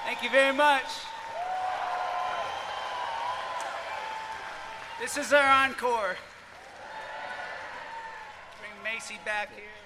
Thank you very much. This is our encore. Bring Macy back here.